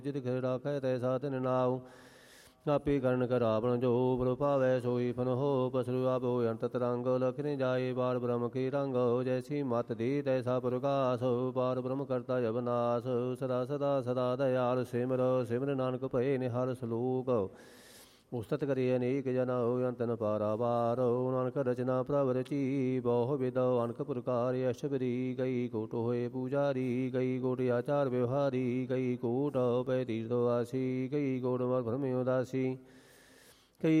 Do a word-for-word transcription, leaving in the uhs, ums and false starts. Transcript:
ਜਿਤ ਖਿ ਰਾਖੈ ਤੈਸਾ ਤਿਨ ਨਾਉ। ਆਪੇ ਕਰਨ ਕਰ ਰਾਵਣ ਜੋ ਪ੍ਰਭ ਭਾਵੈ ਸੋਈ ਫਨ ਹੋ। ਪਸੁ ਆਪ ਹੋਇ ਅੰਤ ਤਰੰਗ ਲਖਿ ਜਾਏ ਬਾਰ ਬ੍ਰਹਮ ਕੀ ਰੰਗ। ਜੈਸੀ ਮਤ ਦੀ ਤੈਸਾ ਪ੍ਰਕਾਸ਼ ਪਾਰ ਬ੍ਰਹਮ ਕਰਤਾ ਅਬਨਾਸ਼। ਸਦਾ ਸਦਾ ਸਦਾ ਦਇਆਲ ਸਿਮਰ ਸਿਮਰ ਨਾਨਕ ਭਏ ਨਿਹਾਲ ਸਲੋਕ। ਉਸਤਤ ਕਰੇ ਅਨੇਕ ਜਨਾ ਹੋਇ ਅੰਤ ਨ ਪਾਰਾਵਾਰ। ਨਾਨਕ ਰਚਨਾ ਪ੍ਰਭ ਰਚੀ ਬਹੁ ਵਿਦ ਅਨਕ ਪ੍ਰਕਾਰ। ਅਸ਼ਟਪਦੀ ਕਈ ਕੋਟ ਹੋਏ ਪੂਜਾਰੀ ਕਈ ਕੋਟ ਆਚਾਰ ਵਿਵਹਾਰੀ। ਕਈ ਕੋਟ ਪੈ ਤੀਰਥ ਵਾਸੀ ਕਈ ਕੋਟ ਵਰ ਭ੍ਰਮੇ ਉਦਾਸੀ।